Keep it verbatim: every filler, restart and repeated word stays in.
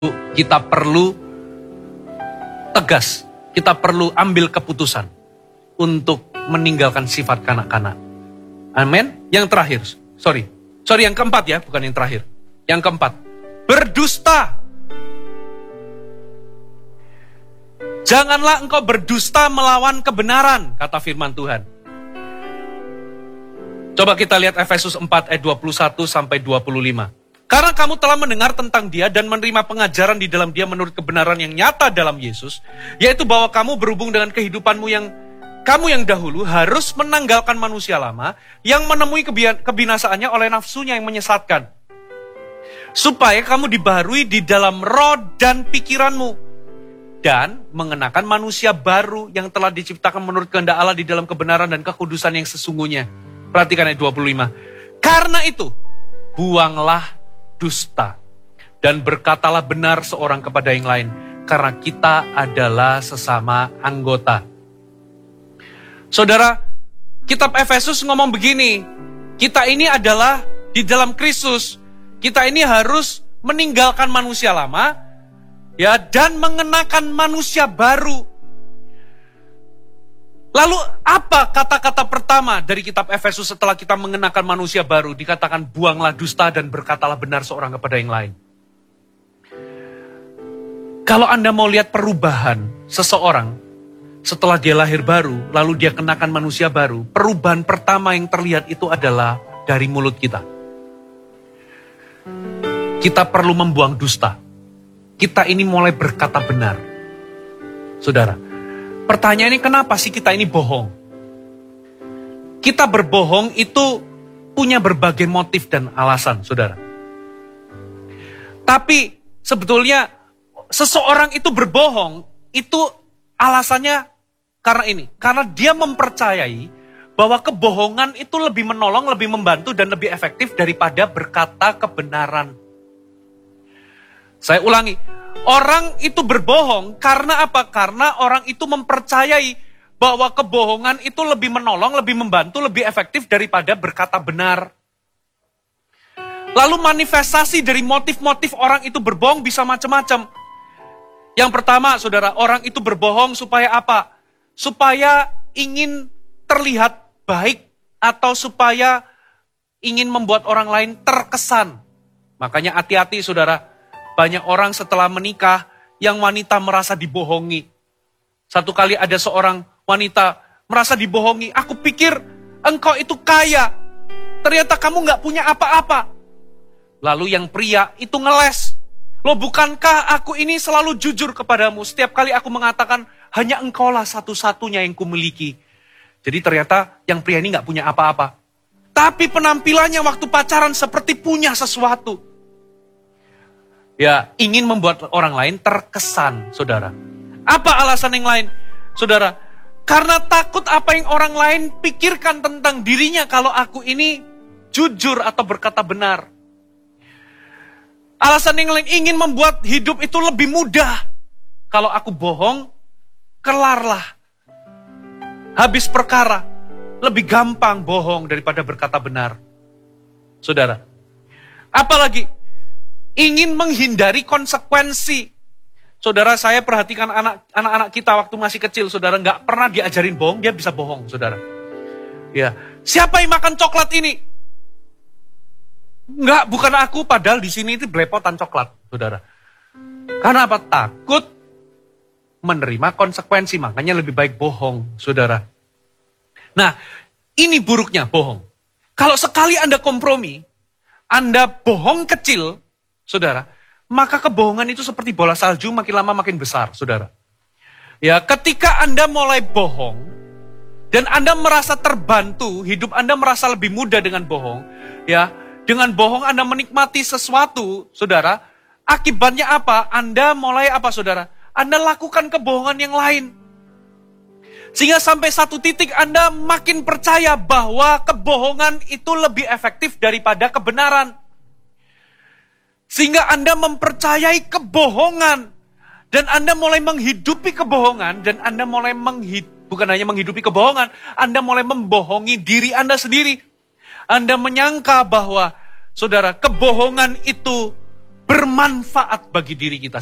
kita perlu tegas, kita perlu ambil keputusan untuk meninggalkan sifat kanak-kanak. Amin. Yang terakhir, sorry, sorry yang keempat ya, bukan yang terakhir. Yang keempat, berdusta. Janganlah engkau berdusta melawan kebenaran, kata firman Tuhan. Coba kita lihat Efesus empat ayat dua puluh satu sampai dua puluh lima. Karena kamu telah mendengar tentang dia dan menerima pengajaran di dalam dia menurut kebenaran yang nyata dalam Yesus, yaitu bahwa kamu berhubung dengan kehidupanmu yang kamu yang dahulu harus menanggalkan manusia lama yang menemui kebinasaannya oleh nafsunya yang menyesatkan. Supaya kamu dibaharui di dalam roh dan pikiranmu dan mengenakan manusia baru yang telah diciptakan menurut kehendak Allah di dalam kebenaran dan kekudusan yang sesungguhnya. Perhatikan ayat dua puluh lima. Karena itu, buanglah dusta dan berkatalah benar seorang kepada yang lain, karena kita adalah sesama anggota. Saudara, kitab Efesus ngomong begini, kita ini adalah di dalam Kristus, kita ini harus meninggalkan manusia lama, ya, dan mengenakan manusia baru. Lalu apa kata-kata pertama dari kitab Efesus setelah kita mengenakan manusia baru? Dikatakan buanglah dusta dan berkatalah benar seorang kepada yang lain. Kalau Anda mau lihat perubahan seseorang setelah dia lahir baru, lalu dia kenakan manusia baru, perubahan pertama yang terlihat itu adalah dari mulut kita. Kita perlu membuang dusta. Kita ini mulai berkata benar. Saudara, pertanyaannya kenapa sih kita ini bohong? Kita berbohong itu punya berbagai motif dan alasan, saudara. Tapi sebetulnya seseorang itu berbohong, itu alasannya karena ini. Karena dia mempercayai bahwa kebohongan itu lebih menolong, lebih membantu, dan lebih efektif daripada berkata kebenaran. Saya ulangi. Orang itu berbohong karena apa? Karena orang itu mempercayai bahwa kebohongan itu lebih menolong, lebih membantu, lebih efektif daripada berkata benar. Lalu manifestasi dari motif-motif orang itu berbohong bisa macam-macam. Yang pertama, saudara, orang itu berbohong supaya apa? Supaya ingin terlihat baik atau supaya ingin membuat orang lain terkesan. Makanya hati-hati, saudara. Banyak orang setelah menikah yang wanita merasa dibohongi. Satu kali ada seorang wanita merasa dibohongi. Aku pikir engkau itu kaya. Ternyata kamu gak punya apa-apa. Lalu yang pria itu ngeles. Loh, bukankah aku ini selalu jujur kepadamu? Setiap kali aku mengatakan hanya engkaulah satu-satunya yang kumiliki. Jadi ternyata yang pria ini gak punya apa-apa. Tapi penampilannya waktu pacaran seperti punya sesuatu. Ya, ingin membuat orang lain terkesan, saudara. Apa alasan yang lain? Saudara, karena takut apa yang orang lain pikirkan tentang dirinya kalau aku ini jujur atau berkata benar. Alasan yang lain ingin membuat hidup itu lebih mudah. Kalau aku bohong, kelarlah. Habis perkara, lebih gampang bohong daripada berkata benar. Saudara, apalagi ingin menghindari konsekuensi. Saudara, saya perhatikan anak, anak-anak kita waktu masih kecil, saudara, nggak pernah diajarin bohong, dia bisa bohong, saudara. Ya, siapa yang makan coklat ini? Nggak, bukan aku, padahal di sini itu belepotan coklat, saudara. Karena apa? Takut menerima konsekuensi, makanya lebih baik bohong, saudara. Nah, ini buruknya bohong. Kalau sekali Anda kompromi, Anda bohong kecil, saudara, maka kebohongan itu seperti bola salju makin lama makin besar, saudara. Ya, ketika Anda mulai bohong, dan Anda merasa terbantu, hidup Anda merasa lebih mudah dengan bohong, ya, dengan bohong Anda menikmati sesuatu, saudara, akibatnya apa? Anda mulai apa, saudara? Anda lakukan kebohongan yang lain. Sehingga sampai satu titik Anda makin percaya bahwa kebohongan itu lebih efektif daripada kebenaran. Sehingga Anda mempercayai kebohongan. Dan Anda mulai menghidupi kebohongan. Dan Anda mulai menghid, bukan hanya menghidupi kebohongan. Anda mulai membohongi diri Anda sendiri. Anda menyangka bahwa, saudara, kebohongan itu bermanfaat bagi diri kita